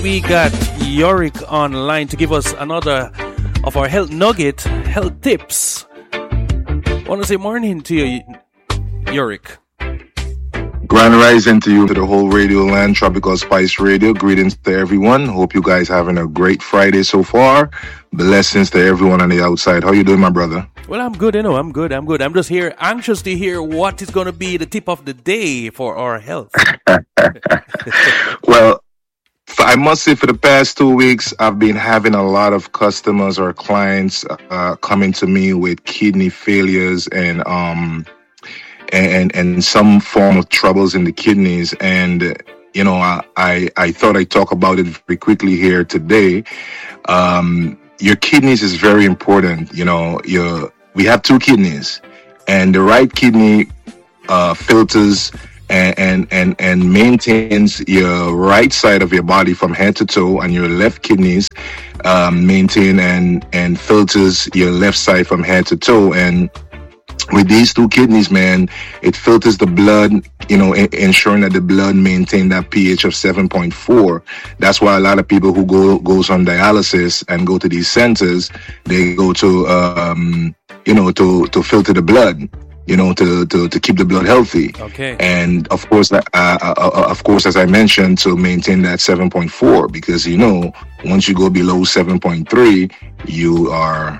we got Yorick online to give us another of our health nugget, health tips. I want to say morning to you, Yorick. Grand rising to you, to the whole radio land, Tropical Spice Radio. Greetings to everyone. Hope you guys having a great Friday so far. Blessings to everyone on the outside. How you doing, my brother? Well, I'm good, I'm good. I'm just here, anxious to hear what is going to be the tip of the day for our health. Well, I must say for the past 2 weeks, I've been having a lot of customers or clients coming to me with kidney failures and some form of troubles in the kidneys. And, you know, I thought I'd talk about it very quickly here today. Your kidneys is very important. You know, we have two kidneys, and the right kidney filters and maintains your right side of your body from head to toe, and your left kidneys maintain and filters your left side from head to toe. And with these two kidneys, man, it filters the blood, you know, ensuring that the blood maintain that pH of 7.4. That's why a lot of people who goes on dialysis and go to these centers, they go to, you know, to filter the blood, you know, to keep the blood healthy. Okay. And of course, as I mentioned, to maintain that 7.4, because, you know, once you go below 7.3, you are